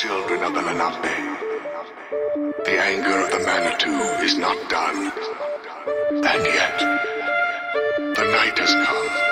children of the Lenape. The anger of the Manitou is not done. And yet, the night has come.